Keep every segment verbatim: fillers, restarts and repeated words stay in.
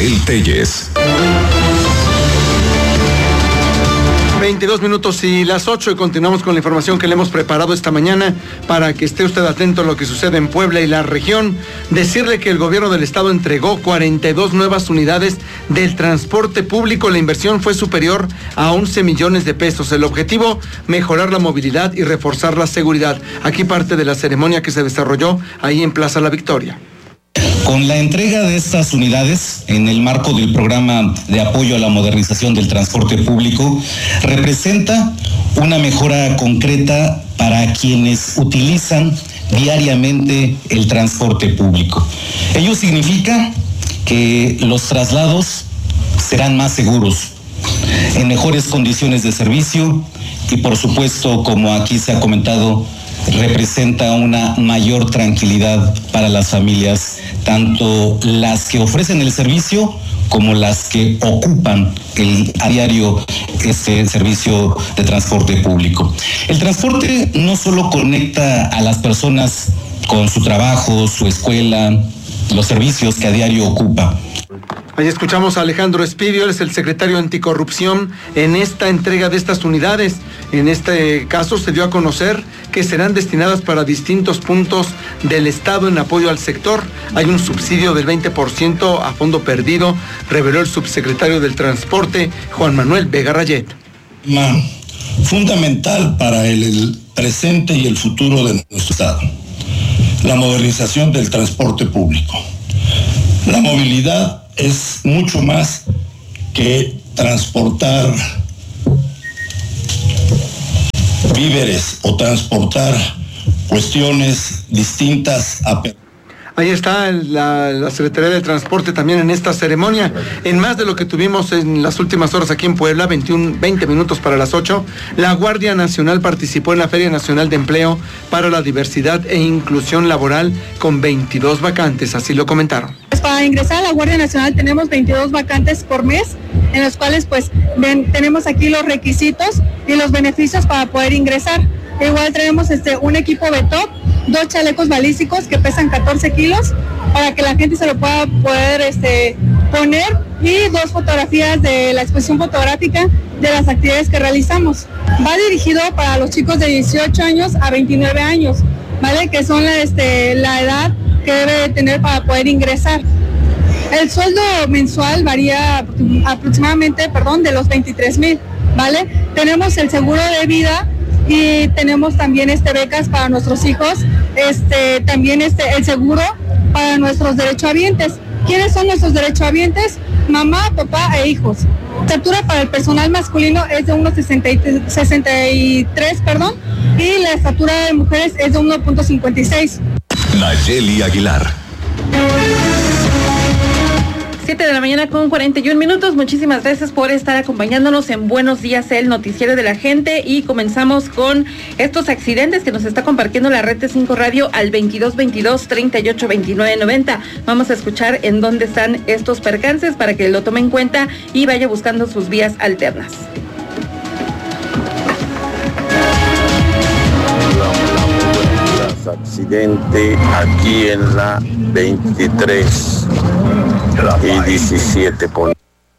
Rafael Telles. veintidós minutos y las ocho, y continuamos con la información que le hemos preparado esta mañana para que esté usted atento a lo que sucede en Puebla y la región. Decirle que el gobierno del estado entregó cuarenta y dos nuevas unidades del transporte público. La inversión fue superior a once millones de pesos. El objetivo, mejorar la movilidad y reforzar la seguridad. Aquí parte de la ceremonia que se desarrolló ahí en Plaza La Victoria. Con la entrega de estas unidades en el marco del programa de apoyo a la modernización del transporte público, representa una mejora concreta para quienes utilizan diariamente el transporte público. Ello significa que los traslados serán más seguros, en mejores condiciones de servicio y, por supuesto, como aquí se ha comentado, representa una mayor tranquilidad para las familias, tanto las que ofrecen el servicio como las que ocupan el, a diario este servicio de transporte público. El transporte no solo conecta a las personas con su trabajo, su escuela, los servicios que a diario ocupa. Ahí escuchamos a Alejandro Espidio, él es el secretario anticorrupción en esta entrega de estas unidades. En este caso se dio a conocer que serán destinadas para distintos puntos del estado en apoyo al sector. Hay un subsidio del veinte por ciento a fondo perdido, reveló el subsecretario del Transporte, Juan Manuel Vega Rayet. Fundamental para el, el presente y el futuro de nuestro estado, la modernización del transporte público. La movilidad es mucho más que transportar víveres o transportar cuestiones distintas a... Ahí está la, la Secretaría de Transporte también en esta ceremonia. En más de lo que tuvimos en las últimas horas aquí en Puebla, veintiuno, veinte minutos para las ocho, la Guardia Nacional participó en la Feria Nacional de Empleo para la Diversidad e Inclusión Laboral con veintidós vacantes, así lo comentaron. Pues para ingresar a la Guardia Nacional tenemos veintidós vacantes por mes, en los cuales pues ven, tenemos aquí los requisitos y los beneficios para poder ingresar. Igual tenemos este, un equipo B T O P, dos chalecos balísticos que pesan catorce kilos para que la gente se lo pueda poder este, poner, y dos fotografías de la exposición fotográfica de las actividades que realizamos. Va dirigido para los chicos de dieciocho años a veintinueve años, ¿vale? Que son la, este, la edad que debe tener para poder ingresar. El sueldo mensual varía aproximadamente, perdón, de los veintitrés mil, ¿vale? Tenemos el seguro de vida y tenemos también este becas para nuestros hijos, este también este el seguro para nuestros derechohabientes. ¿Quiénes son nuestros derechohabientes? Mamá, papá e hijos. La estatura para el personal masculino es de uno sesenta y tres, perdón, y la estatura de mujeres es de uno punto cincuenta y seis. Nayeli Aguilar. siete de la mañana con cuarenta y un minutos. Muchísimas gracias por estar acompañándonos en Buenos Días, el noticiero de la gente, y comenzamos con estos accidentes que nos está compartiendo la Red T cinco Radio al veintidós veintidós treinta y ocho veintinueve noventa. Vamos a escuchar en dónde están estos percances para que lo tome en cuenta y vaya buscando sus vías alternas. Accidente aquí en la veintitrés y diecisiete poniente.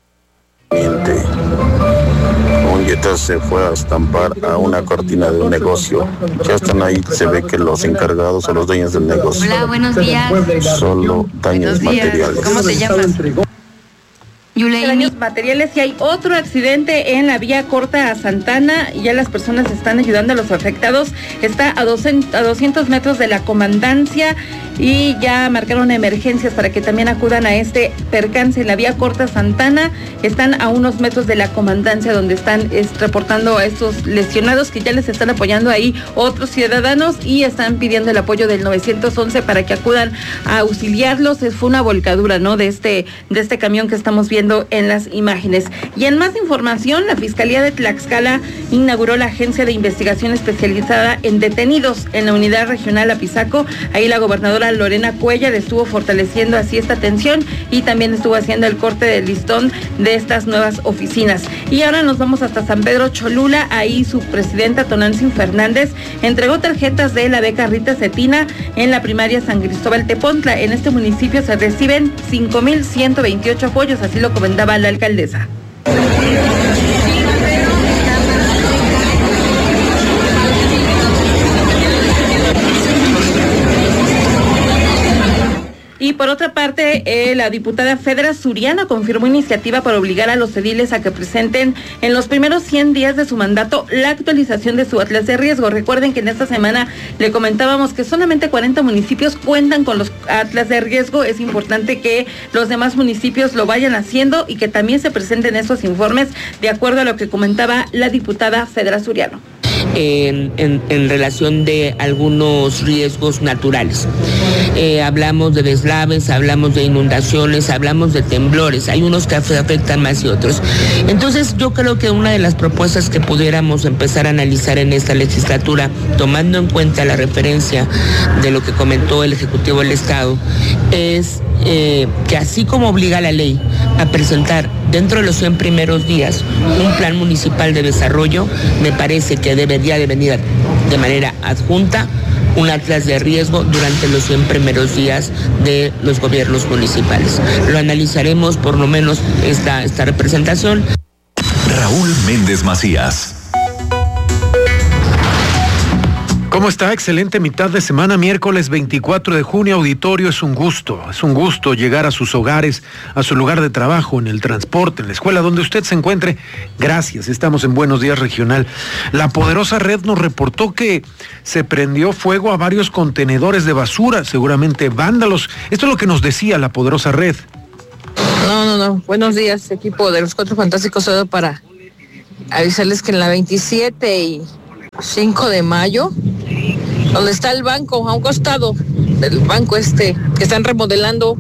Un Jetta se fue a estampar a una cortina de un negocio. Ya están ahí, se ve que los encargados o los dueños del negocio. Hola, buenos días. Solo daños materiales. ¿Cómo te llamas? Daños materiales, y hay otro accidente en la vía corta a Santana, y ya las personas están ayudando a los afectados. Está a doscientos metros de la comandancia y ya marcaron emergencias para que también acudan a este percance en la vía corta Santana. Están a unos metros de la comandancia donde están es, reportando a estos lesionados, que ya les están apoyando ahí otros ciudadanos y están pidiendo el apoyo del nueve once para que acudan a auxiliarlos. Fue una volcadura, ¿no?, de este, de este camión que estamos viendo en las imágenes. Y en más información, la Fiscalía de Tlaxcala inauguró la Agencia de Investigación Especializada en Detenidos en la Unidad Regional Apizaco. Ahí la gobernadora doctora Lorena Cuellar estuvo fortaleciendo así esta atención y también estuvo haciendo el corte del listón de estas nuevas oficinas. Y ahora nos vamos hasta San Pedro Cholula. Ahí su presidenta Tonantzin Fernández entregó tarjetas de la beca Rita Cetina en la primaria San Cristóbal Tepontla. En este municipio se reciben cinco mil ciento veintiocho apoyos, así lo comentaba la alcaldesa. Y por otra parte, eh, la diputada Fedra Suriano confirmó iniciativa para obligar a los ediles a que presenten en los primeros cien días de su mandato la actualización de su atlas de riesgo. Recuerden que en esta semana le comentábamos que solamente cuarenta municipios cuentan con los atlas de riesgo. Es importante que los demás municipios lo vayan haciendo y que también se presenten esos informes de acuerdo a lo que comentaba la diputada Fedra Suriano. En, en, en relación de algunos riesgos naturales. Eh, hablamos de deslaves, hablamos de inundaciones, hablamos de temblores, hay unos que afectan más y otros. Entonces yo creo que una de las propuestas que pudiéramos empezar a analizar en esta legislatura, tomando en cuenta la referencia de lo que comentó el Ejecutivo del Estado, es eh, que así como obliga la ley a presentar dentro de los cien primeros días un plan municipal de desarrollo, me parece que debería de venir de manera adjunta un atlas de riesgo durante los cien primeros días de los gobiernos municipales. Lo analizaremos por lo menos esta, esta representación. Raúl Méndez Macías. ¿Cómo está? Excelente mitad de semana, miércoles veinticuatro de junio, auditorio. Es un gusto, es un gusto llegar a sus hogares, a su lugar de trabajo, en el transporte, en la escuela, donde usted se encuentre. Gracias, estamos en Buenos Días Regional. La poderosa red nos reportó que se prendió fuego a varios contenedores de basura, seguramente vándalos. Esto es lo que nos decía la poderosa red. No, no, no. Buenos días, equipo de los Cuatro Fantásticos, solo para avisarles que en la veintisiete y cinco de mayo, donde está el banco, a un costado del banco este, que están remodelando,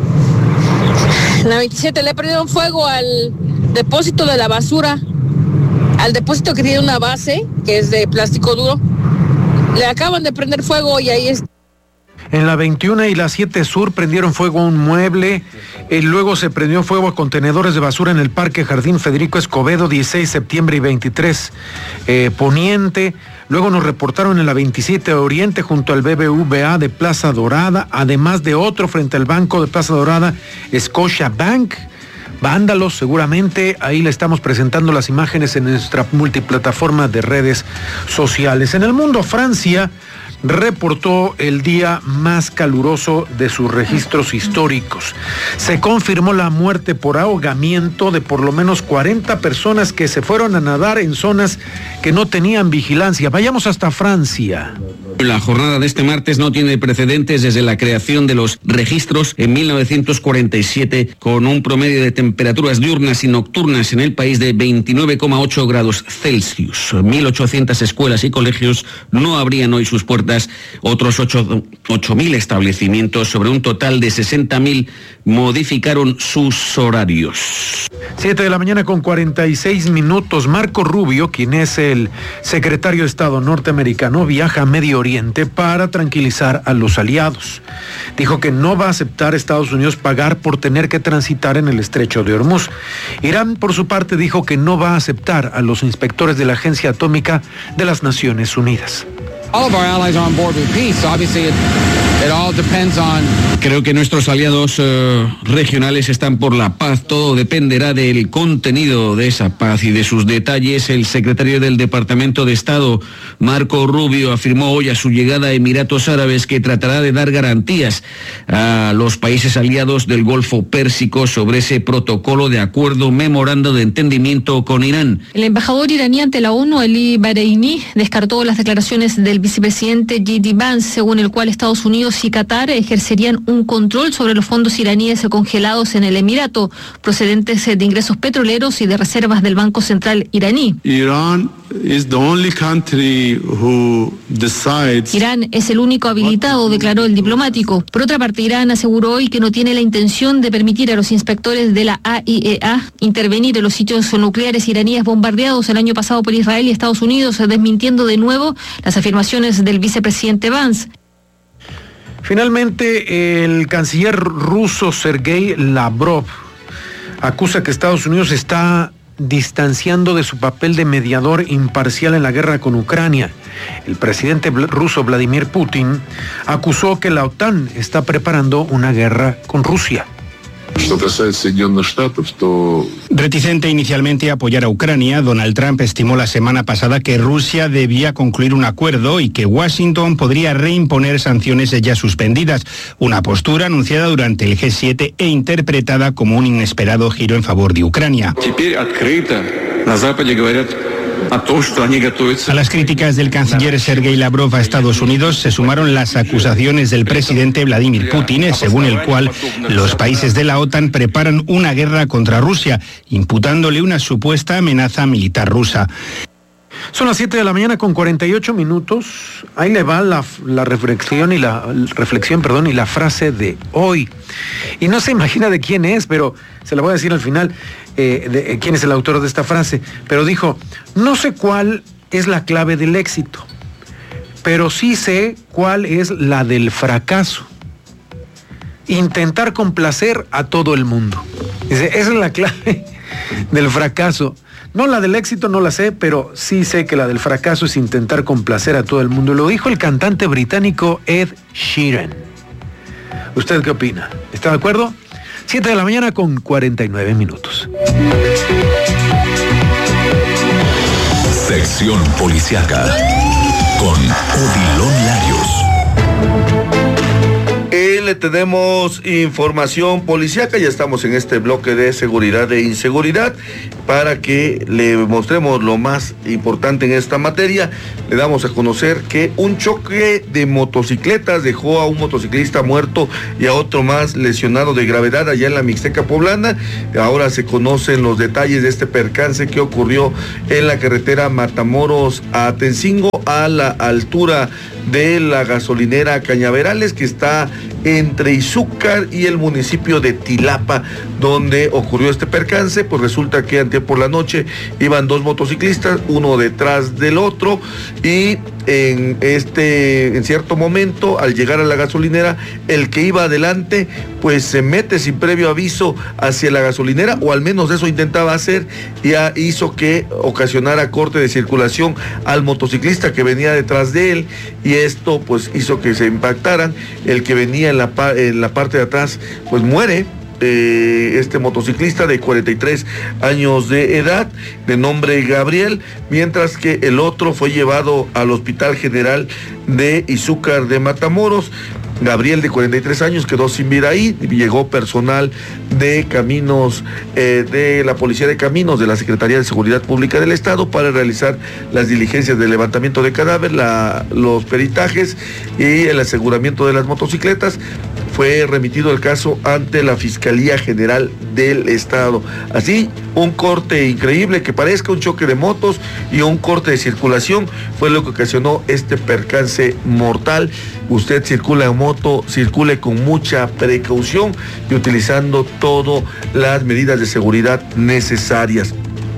en la veintisiete le prendieron fuego al depósito de la basura, al depósito que tiene una base, que es de plástico duro. Le acaban de prender fuego y ahí está. En la veintiuna y la siete Sur prendieron fuego a un mueble, y luego se prendió fuego a contenedores de basura en el Parque Jardín Federico Escobedo, dieciséis de septiembre y veintitrés eh, Poniente. Luego nos reportaron en la veintisiete Oriente junto al B B V A de Plaza Dorada, además de otro frente al banco de Plaza Dorada, Scotia Bank. Vándalos, seguramente, ahí le estamos presentando las imágenes en nuestra multiplataforma de redes sociales. En el mundo, Francia reportó el día más caluroso de sus registros históricos. Se confirmó la muerte por ahogamiento de por lo menos cuarenta personas que se fueron a nadar en zonas que no tenían vigilancia. Vayamos hasta Francia. La jornada de este martes no tiene precedentes desde la creación de los registros en mil novecientos cuarenta y siete, con un promedio de temperaturas diurnas y nocturnas en el país de veintinueve coma ocho grados Celsius. mil ochocientas escuelas y colegios no abrían hoy sus puertas, otros ocho mil establecimientos sobre un total de sesenta mil modificaron sus horarios. siete de la mañana con cuarenta y seis minutos. Marco Rubio, quien es el secretario de Estado norteamericano, viaja a Medio Oriente para tranquilizar a los aliados. Dijo que no va a aceptar a Estados Unidos pagar por tener que transitar en el estrecho de Hormuz. Irán, por su parte, dijo que no va a aceptar a los inspectores de la Agencia Atómica de las Naciones Unidas. Creo que nuestros aliados uh, regionales están por la paz. Todo dependerá del contenido de esa paz y de sus detalles. El secretario del Departamento de Estado, Marco Rubio, afirmó hoy a su llegada a Emiratos Árabes que tratará de dar garantías a los países aliados del Golfo Pérsico sobre ese protocolo de acuerdo memorando de entendimiento con Irán. El embajador iraní ante la ONU, Ali Bareini, descartó las declaraciones del vicepresidente J D Vance, según el cual Estados Unidos y Qatar ejercerían un control sobre los fondos iraníes congelados en el Emirato, procedentes de ingresos petroleros y de reservas del Banco Central iraní. Irán is the only country who decides... Irán es el único habilitado, declaró el diplomático. Por otra parte, Irán aseguró hoy que no tiene la intención de permitir a los inspectores de la A I E A intervenir en los sitios nucleares iraníes bombardeados el año pasado por Israel y Estados Unidos, desmintiendo de nuevo las afirmaciones del vicepresidente Vance. Finalmente, el canciller ruso Sergei Lavrov acusa que Estados Unidos está distanciando de su papel de mediador imparcial en la guerra con Ucrania. El presidente ruso Vladimir Putin acusó que la OTAN está preparando una guerra con Rusia. Reticente inicialmente a apoyar a Ucrania, Donald Trump estimó la semana pasada que Rusia debía concluir un acuerdo y que Washington podría reimponer sanciones ya suspendidas, una postura anunciada durante el G siete e interpretada como un inesperado giro en favor de Ucrania. A las críticas del canciller Sergei Lavrov a Estados Unidos se sumaron las acusaciones del presidente Vladimir Putin, según el cual los países de la OTAN preparan una guerra contra Rusia, imputándole una supuesta amenaza militar rusa. Son las siete de la mañana con cuarenta y ocho minutos. Ahí le va la, la reflexión y la reflexión, perdón, y la frase de hoy. Y no se imagina de quién es, pero se la voy a decir al final, eh, de, eh, quién es el autor de esta frase. Pero dijo, no sé cuál es la clave del éxito, pero sí sé cuál es la del fracaso. Intentar complacer a todo el mundo. Dice, esa es la clave del fracaso. No, la del éxito no la sé, pero sí sé que la del fracaso es intentar complacer a todo el mundo. Lo dijo el cantante británico Ed Sheeran. ¿Usted qué opina? ¿Está de acuerdo? siete de la mañana con cuarenta y nueve minutos. Sección Policiaca con Odilon Larios. Y le tenemos información policíaca, ya estamos en este bloque de seguridad e inseguridad, para que le mostremos lo más importante en esta materia. Le damos a conocer que un choque de motocicletas dejó a un motociclista muerto y a otro más lesionado de gravedad allá en la Mixteca Poblana. Ahora se conocen los detalles de este percance que ocurrió en la carretera Matamoros a Tencingo, a la altura de la gasolinera Cañaverales, que está entre Izúcar y el municipio de Tilapa, donde ocurrió este percance. Pues resulta que antes por la noche iban dos motociclistas, uno detrás del otro, y en este, en cierto momento, al llegar a la gasolinera, el que iba adelante, pues se mete sin previo aviso hacia la gasolinera, o al menos eso intentaba hacer, y hizo que ocasionara corte de circulación al motociclista que venía detrás de él, y esto pues hizo que se impactaran. El que venía en la, en la parte de atrás pues muere. Eh, este motociclista de cuarenta y tres años de edad, de nombre Gabriel, mientras que el otro fue llevado al Hospital General de Izúcar de Matamoros. Gabriel, de cuarenta y tres años, quedó sin vida ahí. Llegó personal de caminos, eh, de la Policía de Caminos, de la Secretaría de Seguridad Pública del Estado, para realizar las diligencias de levantamiento de cadáver, la, los peritajes y el aseguramiento de las motocicletas. Fue remitido el caso ante la Fiscalía General del Estado. Así, un corte increíble, que parezca un choque de motos y un corte de circulación, fue lo que ocasionó este percance mortal. Usted circula en moto, circule con mucha precaución y utilizando todas las medidas de seguridad necesarias.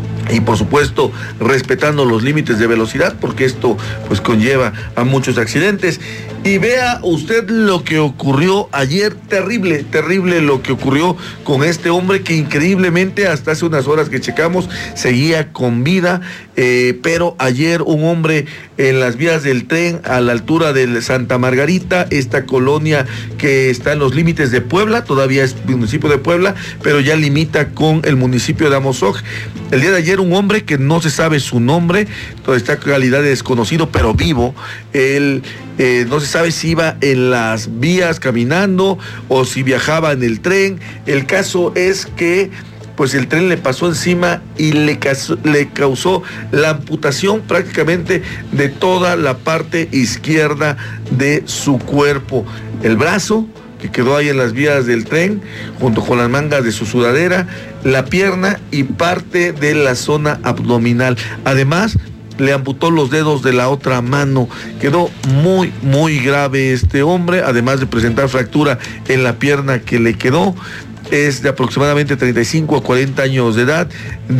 Y por supuesto respetando los límites de velocidad, porque esto pues conlleva a muchos accidentes. Y vea usted lo que ocurrió ayer, terrible, terrible lo que ocurrió con este hombre que increíblemente hasta hace unas horas que checamos seguía con vida, eh, pero ayer un hombre en las vías del tren a la altura de Santa Margarita, esta colonia que está en los límites de Puebla, todavía es municipio de Puebla, pero ya limita con el municipio de Amozoc. El día de ayer un hombre que no se sabe su nombre, está en calidad de desconocido, pero vivo, él eh, no se sabe si iba en las vías caminando o si viajaba en el tren. El caso es que pues el tren le pasó encima y le causó, le causó la amputación prácticamente de toda la parte izquierda de su cuerpo. El brazo, que quedó ahí en las vías del tren, junto con las mangas de su sudadera, la pierna y parte de la zona abdominal. Además, le amputó los dedos de la otra mano. Quedó muy, muy grave este hombre, además de presentar fractura en la pierna que le quedó. Es de aproximadamente treinta y cinco a cuarenta años de edad,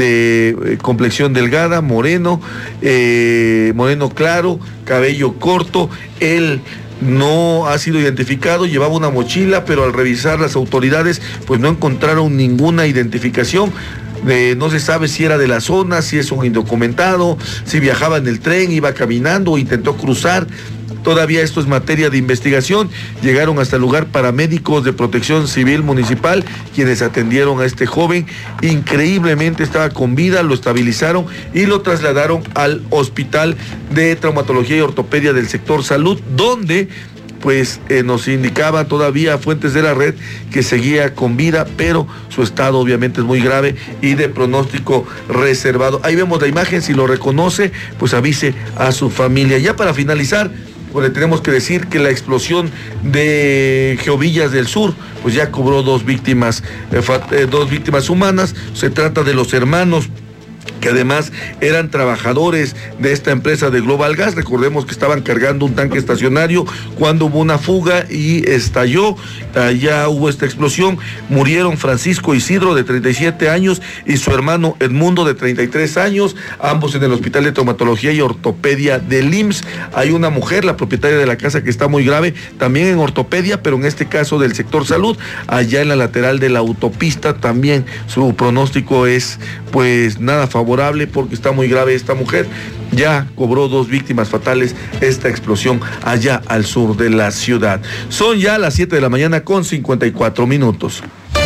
de eh, complexión delgada, moreno, eh, moreno claro, cabello corto. Él no ha sido identificado, llevaba una mochila, pero al revisar las autoridades, pues no encontraron ninguna identificación. De, no se sabe si era de la zona, si es un indocumentado, si viajaba en el tren, iba caminando o intentó cruzar. Todavía esto es materia de investigación. Llegaron hasta el lugar paramédicos de Protección Civil Municipal, quienes atendieron a este joven. Increíblemente estaba con vida, lo estabilizaron y lo trasladaron al Hospital de Traumatología y Ortopedia del sector salud, donde pues eh, nos indicaba todavía fuentes de la red que seguía con vida, pero su estado obviamente es muy grave y de pronóstico reservado. Ahí vemos la imagen, si lo reconoce, pues avise a su familia. Ya para finalizar, pues le tenemos que decir que la explosión de Geovillas del Sur, pues ya cobró dos víctimas, eh, eh, dos víctimas humanas. Se trata de los hermanos que además eran trabajadores de esta empresa de Global Gas. Recordemos que estaban cargando un tanque estacionario cuando hubo una fuga y estalló. Allá hubo esta explosión. Murieron Francisco Isidro, de treinta y siete años, y su hermano Edmundo, de treinta y tres años, ambos en el Hospital de Traumatología y Ortopedia del I M S S. Hay una mujer, la propietaria de la casa, que está muy grave, también en ortopedia, pero en este caso del sector salud, allá en la lateral de la autopista. También su pronóstico es pues nada favorable, porque está muy grave esta mujer. Ya cobró dos víctimas fatales esta explosión allá al sur de la ciudad. Son ya las siete de la mañana con cincuenta y cuatro minutos.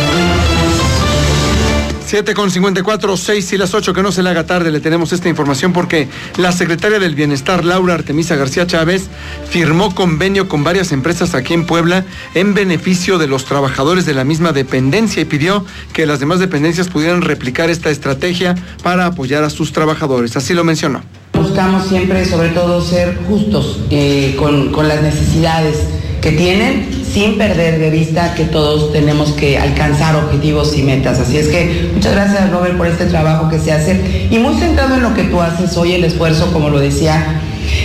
siete con cincuenta y cuatro, seis y las ocho, que no se le haga tarde, le tenemos esta información porque la secretaria del Bienestar, Laura Artemisa García Chávez, firmó convenio con varias empresas aquí en Puebla en beneficio de los trabajadores de la misma dependencia y pidió que las demás dependencias pudieran replicar esta estrategia para apoyar a sus trabajadores. Así lo mencionó. Buscamos siempre, sobre todo, ser justos eh, con, con las necesidades que tienen, sin perder de vista que todos tenemos que alcanzar objetivos y metas. Así es que muchas gracias, Robert, por este trabajo que se hace y muy centrado en lo que tú haces hoy, el esfuerzo, como lo decía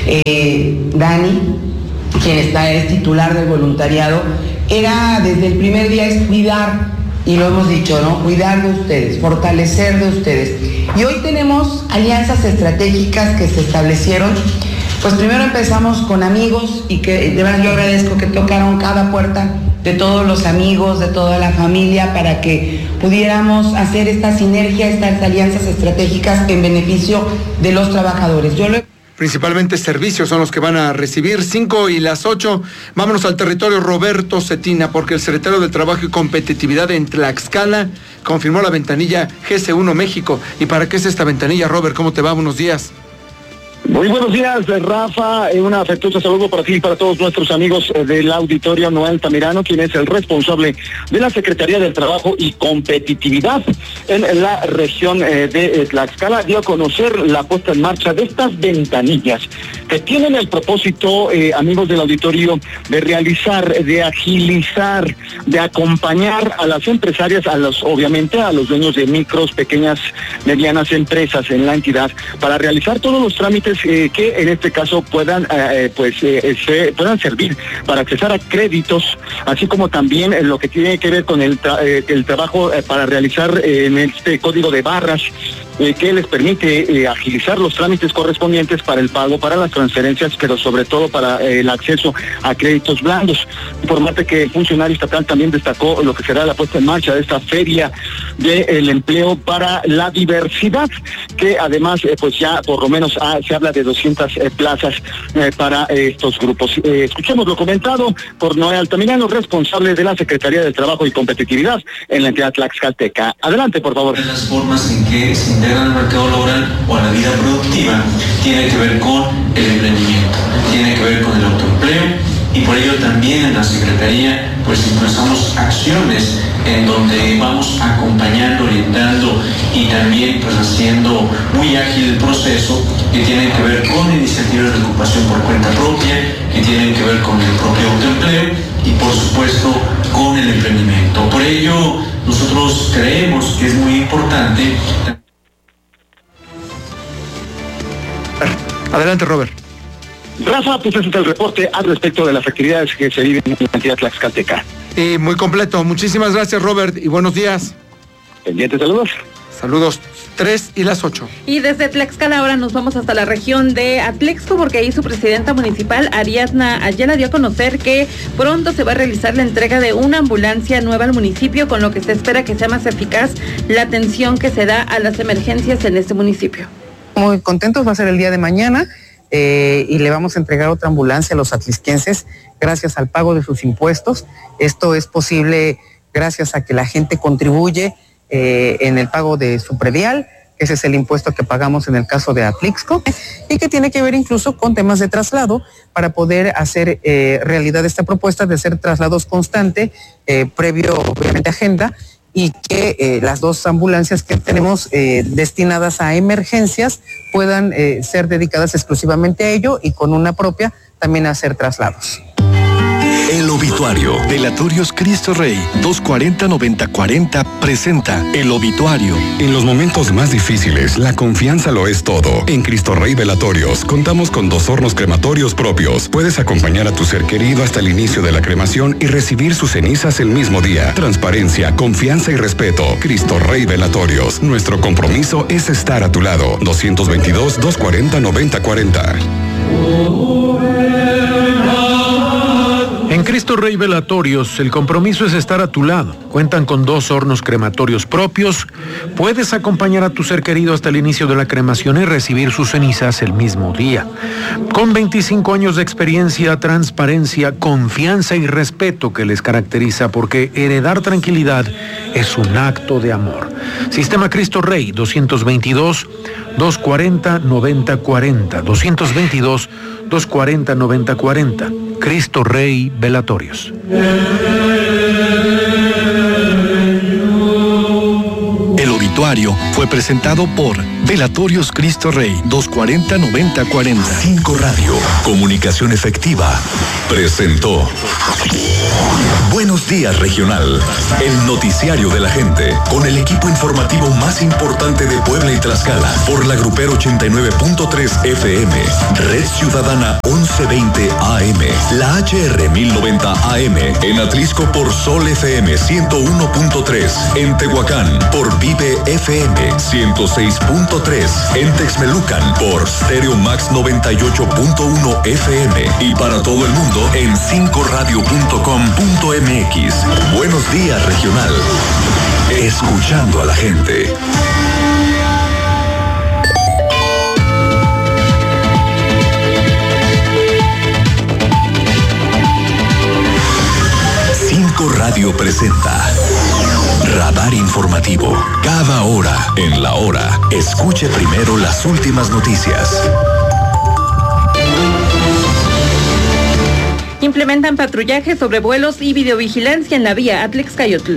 eh, Dani, quien está, es titular del voluntariado, era desde el primer día es cuidar, y lo hemos dicho, ¿no? Cuidar de ustedes, fortalecer de ustedes. Y hoy tenemos alianzas estratégicas que se establecieron. Pues primero empezamos con amigos y que de verdad yo agradezco que tocaron cada puerta de todos los amigos, de toda la familia, para que pudiéramos hacer esta sinergia, estas alianzas estratégicas en beneficio de los trabajadores. Yo lo... Principalmente servicios son los que van a recibir. Cinco y las ocho. Vámonos al territorio Roberto Cetina, porque el secretario de Trabajo y Competitividad en Tlaxcala confirmó la ventanilla G C uno México. ¿Y para qué es esta ventanilla, Robert? ¿Cómo te va? Buenos días. Muy buenos días, Rafa. Un afectuoso saludo para ti y para todos nuestros amigos del auditorio. Noel Altamirano, quien es el responsable de la Secretaría del Trabajo y Competitividad en la región de Tlaxcala, dio a conocer la puesta en marcha de estas ventanillas que tienen el propósito, eh, amigos del auditorio, de realizar, de agilizar, de acompañar a las empresarias, a los, obviamente, a los dueños de micros, pequeñas, medianas empresas en la entidad, para realizar todos los trámites Eh, que en este caso puedan eh, pues eh, se, puedan servir para accesar a créditos, así como también eh, lo que tiene que ver con el, tra eh, el trabajo eh, para realizar eh, en este código de barras eh, que les permite eh, agilizar los trámites correspondientes para el pago, para las transferencias, pero sobre todo para eh, el acceso a créditos blandos. Informarte que el funcionario estatal también destacó lo que será la puesta en marcha de esta feria del empleo para la diversidad, que además eh, pues ya por lo menos ha, se habla de doscientas eh, plazas eh, para eh, estos grupos. Eh, escuchemos lo comentado por Noé Altamirano, responsable de la Secretaría del Trabajo y Competitividad en la entidad tlaxcalteca. Adelante, por favor. Las formas en que se integra al mercado laboral o a la vida productiva tiene que ver con el emprendimiento, tiene que ver con el autoempleo, y por ello también en la Secretaría pues impulsamos acciones en donde vamos acompañando, orientando y también pues haciendo muy ágil el proceso, que tienen que ver con iniciativas de ocupación por cuenta propia, que tienen que ver con el propio autoempleo y por supuesto con el emprendimiento. Por ello nosotros creemos que es muy importante. Adelante, Robert. Rafa, pues ese es el reporte al respecto de las actividades que se viven en la entidad tlaxcalteca. Y muy completo. Muchísimas gracias, Robert, y buenos días. Pendientes, saludos. Saludos, tres y las ocho. Y desde Tlaxcala ahora nos vamos hasta la región de Atlixco, porque ahí su presidenta municipal, Ariadna Ayala, dio a conocer que pronto se va a realizar la entrega de una ambulancia nueva al municipio, con lo que se espera que sea más eficaz la atención que se da a las emergencias en este municipio. Muy contentos, va a ser el día de mañana eh, y le vamos a entregar otra ambulancia a los atlisquenses gracias al pago de sus impuestos. Esto es posible gracias a que la gente contribuye Eh, en el pago de su predial, ese es el impuesto que pagamos en el caso de Atlixco, y que tiene que ver incluso con temas de traslado para poder hacer eh, realidad esta propuesta de hacer traslados constante, eh, previo obviamente agenda, y que eh, las dos ambulancias que tenemos eh, destinadas a emergencias puedan eh, ser dedicadas exclusivamente a ello y con una propia también a hacer traslados. El obituario. Velatorios Cristo Rey doscientos cuarenta noventa cuarenta presenta El Obituario. En los momentos más difíciles, la confianza lo es todo. En Cristo Rey Velatorios contamos con dos hornos crematorios propios. Puedes acompañar a tu ser querido hasta el inicio de la cremación y recibir sus cenizas el mismo día. Transparencia, confianza y respeto. Cristo Rey Velatorios. Nuestro compromiso es estar a tu lado. doscientos veintidós, doscientos cuarenta, noventa cuarenta. En Cristo Rey Velatorios, el compromiso es estar a tu lado. Cuentan con dos hornos crematorios propios. Puedes acompañar a tu ser querido hasta el inicio de la cremación y recibir sus cenizas el mismo día. Con veinticinco años de experiencia, transparencia, confianza y respeto que les caracteriza, porque heredar tranquilidad es un acto de amor. Sistema Cristo Rey, doscientos veintidós, doscientos cuarenta, noventa cuarenta. doscientos veintidós, doscientos cuarenta, noventa cuarenta. Cristo Rey Velatorios. El obituario fue presentado por Velatorios Cristo Rey doscientos cuarenta, noventa cuarenta. Cinco Radio, comunicación efectiva, presentó Buenos Días Regional, el noticiario de la gente, con el equipo informativo más importante de Puebla y Tlaxcala, por la Grupero ochenta y nueve punto tres F M, Red Ciudadana once veinte A M, la H R mil noventa A M, en Atlisco por Sol F M ciento uno punto tres, en Tehuacán por Vive F M ciento seis punto tres, en Texmelucan por Stereo Max noventa y ocho punto uno F M y para todo el mundo en cinco radio punto com punto m x. Buenos Días Regional. Escuchando a la gente. Cinco Radio presenta Radar Informativo. Cada hora en la hora. Escuche primero las últimas noticias. Implementan patrullaje sobre vuelos y videovigilancia en la vía Atlixcayotl.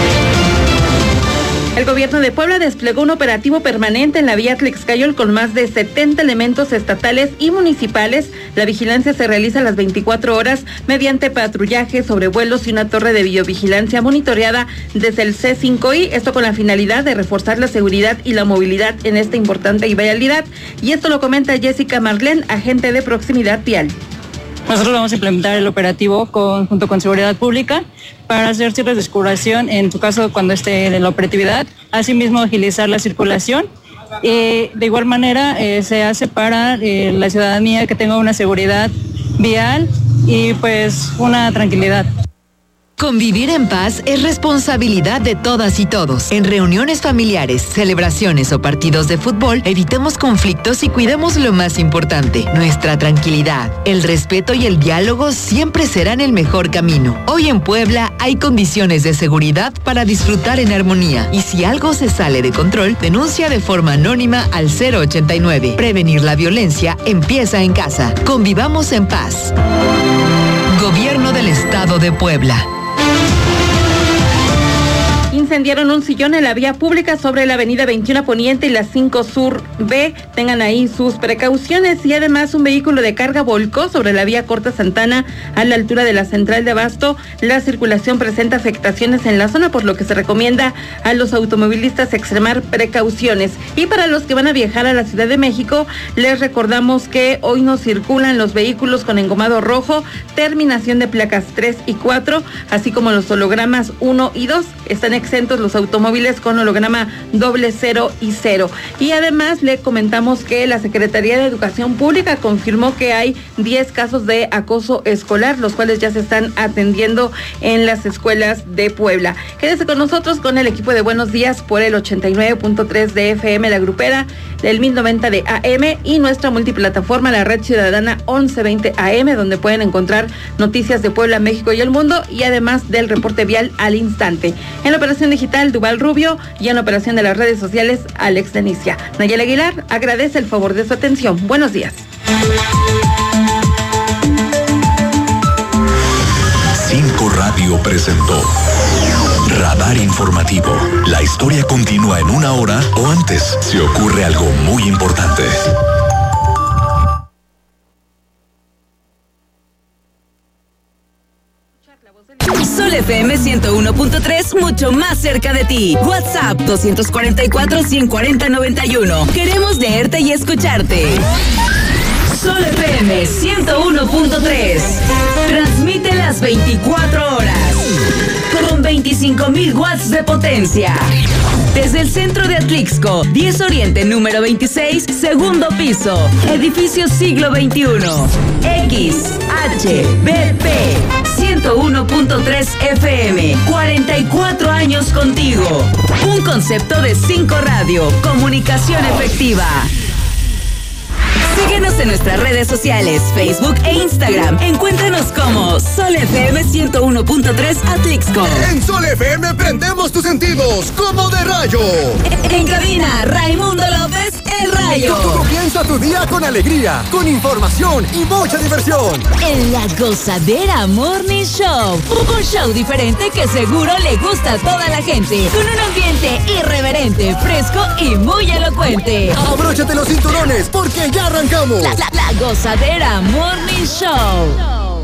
El gobierno de Puebla desplegó un operativo permanente en la vía Atlixcayotl con más de setenta elementos estatales y municipales. La vigilancia se realiza a las veinticuatro horas mediante patrullaje sobre vuelos y una torre de videovigilancia monitoreada desde el C cinco I, esto con la finalidad de reforzar la seguridad y la movilidad en esta importante vialidad. Y esto lo comenta Jessica Marlén, agente de proximidad vial. Nosotros vamos a implementar el operativo con, junto con Seguridad Pública para hacer cierres de circulación, en tu caso cuando esté en la operatividad, asimismo agilizar la circulación. Eh, de igual manera eh, se hace para eh, la ciudadanía que tenga una seguridad vial y pues una tranquilidad. Convivir en paz es responsabilidad de todas y todos. En reuniones familiares, celebraciones o partidos de fútbol, evitemos conflictos y cuidemos lo más importante, nuestra tranquilidad. El respeto y el diálogo siempre serán el mejor camino. Hoy en Puebla hay condiciones de seguridad para disfrutar en armonía. Y si algo se sale de control, denuncia de forma anónima al cero ochenta y nueve. Prevenir la violencia empieza en casa. Convivamos en paz. Gobierno del Estado de Puebla. Incendiaron un sillón en la vía pública sobre la avenida veintiuno Poniente y la cinco Sur B. Tengan ahí sus precauciones. Y además un vehículo de carga volcó sobre la vía Corta Santana a la altura de la central de Abasto. La circulación presenta afectaciones en la zona, por lo que se recomienda a los automovilistas extremar precauciones. Y para los que van a viajar a la Ciudad de México, les recordamos que hoy no circulan los vehículos con engomado rojo, terminación de placas tres y cuatro, así como los hologramas uno y dos. Están exentos exentos los automóviles con holograma doble cero y cero. Y además le comentamos que la Secretaría de Educación Pública confirmó que hay diez casos de acoso escolar, los cuales ya se están atendiendo en las escuelas de Puebla. Quédese con nosotros con el equipo de Buenos Días por el ochenta y nueve punto tres de F M, la grupera, del mil noventa de A M y nuestra multiplataforma, la Red Ciudadana once veinte A M, donde pueden encontrar noticias de Puebla, México y el mundo, y además del reporte vial al instante. En la operación digital, Duval Rubio, y en la operación de las redes sociales, Alex Denicia. Nayel Aguilar agradece el favor de su atención. Buenos días. Cinco Radio presentó Radar Informativo. La historia continúa en una hora o antes si ocurre algo muy importante. Sol F M ciento uno punto tres, mucho más cerca de ti. WhatsApp dos cuatro cuatro, uno cuatro cero, nueve uno. Queremos leerte y escucharte. Sol F M ciento uno punto tres. Transmite las veinticuatro horas. Con veinticinco mil watts de potencia. Desde el centro de Atlixco, diez Oriente número veintiséis, segundo piso. Edificio siglo veintiuno. X H B P ciento uno punto tres F M. cuarenta y cuatro años contigo. Un concepto de cinco Radio. Comunicación efectiva. Síguenos en nuestras redes sociales, Facebook e Instagram. Encuéntranos como Sol F M ciento uno punto tres Atlixco. En Sol F M prendemos tus sentidos como de rayo. En cabina, Raimundo López, el Rayo. Comienza tu día con alegría, con información y mucha diversión. En la Gozadera Morning Show. Un show diferente que seguro le gusta a toda la gente. Con un ambiente irreverente, fresco y muy elocuente. Abróchate los cinturones porque ya arrancamos. La, la, la Gozadera Morning Show.